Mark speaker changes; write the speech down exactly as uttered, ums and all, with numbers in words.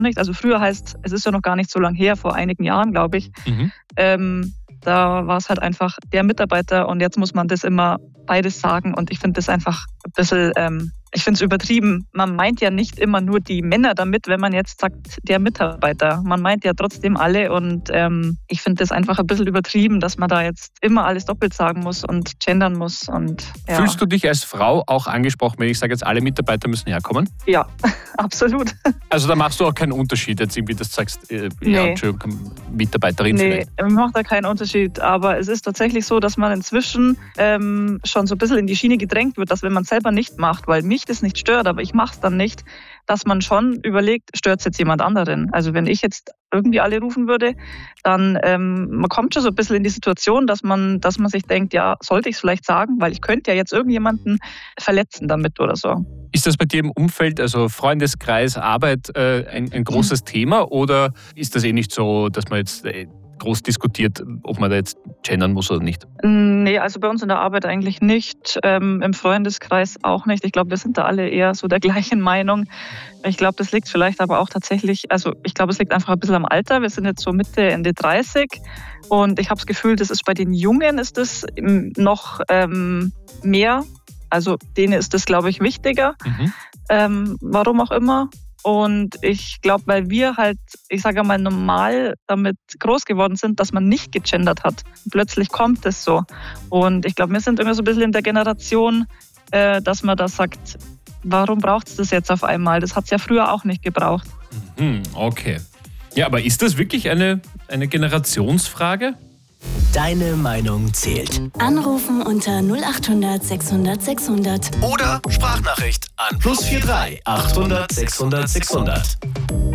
Speaker 1: nicht. Also früher heißt, es ist ja noch gar nicht so lange her, vor einigen Jahren, glaube ich.
Speaker 2: Mhm.
Speaker 1: Ähm, da war es halt einfach der Mitarbeiter und jetzt muss man das immer beides sagen und ich finde das einfach ein bisschen, ähm, ich finde es übertrieben. Man meint ja nicht immer nur die Männer damit, wenn man jetzt sagt, der Mitarbeiter. Man meint ja trotzdem alle und ähm, ich finde das einfach ein bisschen übertrieben, dass man da jetzt immer alles doppelt sagen muss und gendern muss. Und, ja.
Speaker 2: Fühlst du dich als Frau auch angesprochen, wenn ich sage, jetzt alle Mitarbeiter müssen herkommen?
Speaker 1: Ja, absolut.
Speaker 2: Also da machst du auch keinen Unterschied, jetzt irgendwie, dass du sagst, äh,
Speaker 1: Nee.
Speaker 2: ja, Entschuldigung, Mitarbeiterin
Speaker 1: Nee,
Speaker 2: vielleicht.
Speaker 1: macht da keinen Unterschied. Aber es ist tatsächlich so, dass man inzwischen ähm, schon so ein bisschen in die Schiene gedrängt wird, dass wenn man es selber nicht macht, weil mich das nicht stört, aber ich mache es dann nicht, dass man schon überlegt, stört es jetzt jemand anderen? Also wenn ich jetzt irgendwie alle rufen würde, dann ähm, man kommt schon so ein bisschen in die Situation, dass man, dass man sich denkt, ja, sollte ich es vielleicht sagen, weil ich könnte ja jetzt irgendjemanden verletzen damit oder so.
Speaker 2: Ist das bei dir im Umfeld, also Freundeskreis, Arbeit, äh, ein, ein großes Thema oder ist das eh nicht so, dass man jetzt äh, groß diskutiert, ob man da jetzt gendern muss oder nicht?
Speaker 1: Nee, also bei uns in der Arbeit eigentlich nicht, ähm, im Freundeskreis auch nicht. Ich glaube, wir sind da alle eher so der gleichen Meinung. Ich glaube, das liegt vielleicht aber auch tatsächlich, also ich glaube, es liegt einfach ein bisschen am Alter. Wir sind jetzt so Mitte, Ende dreißig und ich habe das Gefühl, das ist bei den Jungen ist das noch ähm, mehr. Also denen ist das, glaube ich, wichtiger,
Speaker 2: Mhm.
Speaker 1: ähm, warum auch immer. Und ich glaube, weil wir halt, ich sage mal, normal damit groß geworden sind, dass man nicht gegendert hat. Plötzlich kommt es so. Und ich glaube, wir sind irgendwie so ein bisschen in der Generation, äh, dass man da sagt, warum braucht es das jetzt auf einmal? Das hat es ja früher auch nicht gebraucht.
Speaker 2: Mhm, okay. Ja, aber ist das wirklich eine, eine Generationsfrage?
Speaker 3: Deine Meinung zählt.
Speaker 4: Anrufen unter null acht hundert sechshundert sechshundert.
Speaker 3: Oder Sprachnachricht an plus vier drei achthundert sechshundert sechshundert.